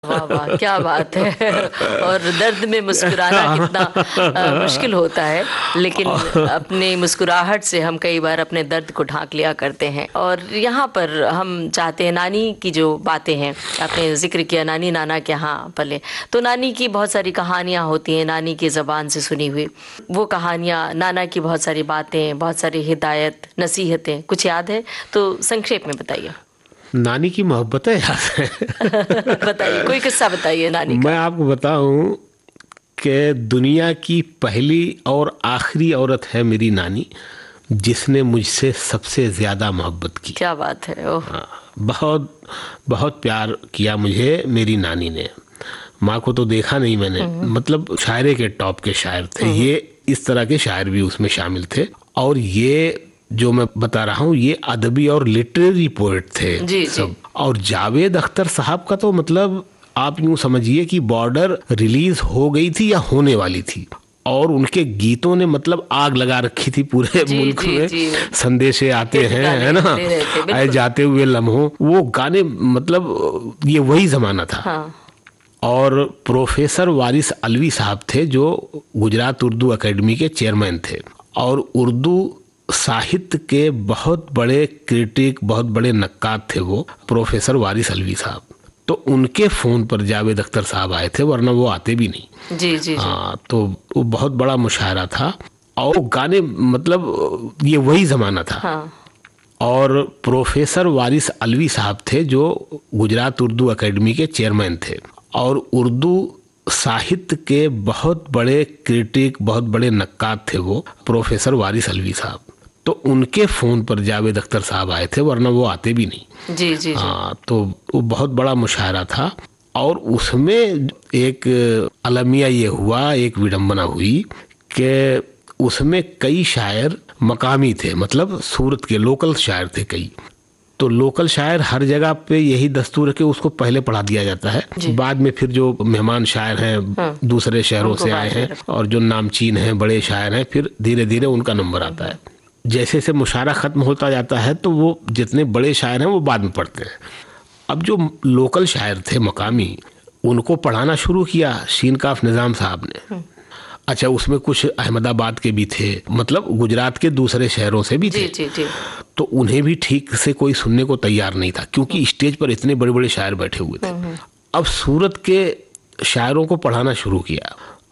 वाह वाह, क्या बात है। और दर्द में मुस्कुराना कितना मुश्किल होता है, लेकिन अपनी मुस्कुराहट से हम कई बार अपने दर्द को ढांक लिया करते हैं। और यहाँ पर हम चाहते हैं, नानी की जो बातें हैं, आपने जिक्र किया नानी नाना के यहाँ पले, तो नानी की बहुत सारी कहानियाँ होती हैं, नानी की ज़बान से सुनी हुई वो कहानियाँ, नाना की बहुत सारी बातें, बहुत सारी हिदायत, नसीहतें, कुछ याद है तो संक्षेप में बताइए। नानी की मोहब्बतें याद है। बताइए, कोई किस्सा बताइए नानी का। मैं आपको बताऊं कि दुनिया की पहली और आखिरी औरत है मेरी नानी, जिसने मुझसे सबसे ज़्यादा मोहब्बत की। क्या बात है। ओह। हाँ, बहुत बहुत प्यार किया मुझे मेरी नानी ने। माँ को तो देखा नहीं मैंने, मतलब शायरे के टॉप के शायर थे ये, इस तरह के शायर भी उसमें शामिल थे। और ये जो मैं बता रहा हूँ ये अदबी और लिटरेरी पोएट थे जी, सब। जी। और जावेद अख्तर साहब का तो मतलब आप यूं समझिए कि बॉर्डर रिलीज हो गई थी या होने वाली थी, और उनके गीतों ने मतलब आग लगा रखी थी पूरे जी, मुल्क जी, में। जी। संदेशे आते हैं, है ना, दे रहे थे, आए बिल्कुल। जाते हुए लम्हों, वो गाने मतलब ये वही जमाना था। हाँ। और प्रोफेसर वारिस अलवी साहब थे जो गुजरात उर्दू एकेडमी के चेयरमैन थे, और उर्दू साहित्य के बहुत बड़े क्रिटिक, बहुत बड़े नक्काद थे वो प्रोफेसर वारिस अलवी साहब। तो उनके फ़ोन पर जावेद अख्तर साहब आए थे, वरना वो आते भी नहीं। जी, जी, जी। हाँ, तो वो बहुत बड़ा मुशायरा था, और गाने मतलब ये वही ज़माना था। हाँ। और प्रोफेसर वारिस अलवी साहब थे जो गुजरात उर्दू एकेडमी के चेयरमैन थे, और उर्दू साहित्य के बहुत बड़े क्रिटिक, बहुत बड़े नक्काद थे वो प्रोफेसर वारिस अलवी साहब। तो उनके फ़ोन पर जावेद अख्तर साहब आए थे, वरना वो आते भी नहीं। जी, जी, जी। हाँ, तो वो बहुत बड़ा मुशायरा था, और उसमें एक अलमिया ये हुआ, एक विडंबना हुई कि उसमें कई शायर मकामी थे, मतलब सूरत के लोकल शायर थे कई। तो लोकल शायर हर जगह पे यही दस्तूर है कि उसको पहले पढ़ा दिया जाता है, बाद में फिर जो मेहमान शायर हैं दूसरे शहरों से आए हैं और जो नामचीन हैं, बड़े शायर हैं, फिर धीरे धीरे उनका नंबर आता है। जैसे जैसे मुशायरा ख़त्म होता जाता है तो वो जितने बड़े शायर हैं वो बाद में पढ़ते हैं। अब जो लोकल शायर थे मकामी, उनको पढ़ाना शुरू किया शीन काफ निज़ाम साहब ने। अच्छा, उसमें कुछ अहमदाबाद के भी थे, मतलब गुजरात के दूसरे शहरों से भी थे। जी, जी, जी। तो उन्हें भी ठीक से कोई सुनने को तैयार नहीं था, क्योंकि स्टेज पर इतने बड़े बड़े शायर बैठे हुए थे। अब सूरत के शायरों को पढ़ाना शुरू किया,